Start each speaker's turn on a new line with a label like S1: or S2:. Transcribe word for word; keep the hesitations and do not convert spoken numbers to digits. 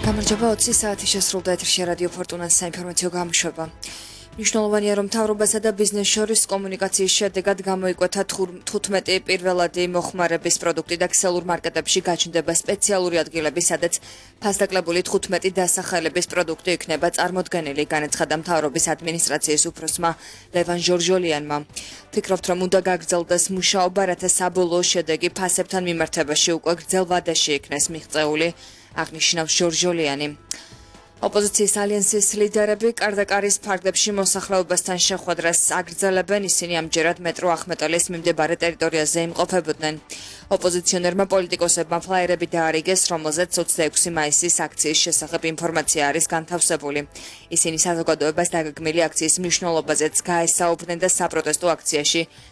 S1: გამარჯობა ოცი საათი შესრულდა ეთერში რადიო ფორტუნას საინფორმაციო გამოშვება. მნიშვნელოვანია რომ მთავრობასა და ბიზნეს შორის კომუნიკაციის შედეგად გამოიკვეთა თხუთმეტი პირველადი მოხმარების პროდუქტი და ქსელურ მარკეტებში გაჩნდება სპეციალური ადგილები, სადაც ფასდაკლებული თხუთმეტი დასახელების პროდუქტი იქნება წარმოდგენილი, განაცხადა მთავრობის ადმინისტრაციის უფროსმა ლევან ჟორჟოლიანმა. Ფიქრობთ, რომ უნდა გაგრძელდეს მუშაობა, რათა საბოლოო შედეგი ფასებთან მიმართებაში უკვე გრძელ ვადაში იქნეს მიღწეული, აღნიშნავს ჟორჟოლიანი. ოპოზიციის ალიანსის ლიდერები კარდაკარის ფარგლებში მოსახლეობასთან შეხვედრას აგრძელებენ, ისინი ამჯერად მეტრო ახმეტელის მიმდებარე ტერიტორიაზე იმყოფებოდნენ. ოპოზიციონერმა პოლიტიკოსებმა ფლაიერები დაარიგეს, რომელზეც ოცდაექვსი მაისის აქციის შესახებ ინფორმაცია არის განთავსებული. ისინი საზოგადოებას დაგეგმილი აქციის მნიშვნელობაზეც გაესაუბრნენ და საპროტესტო აქციაში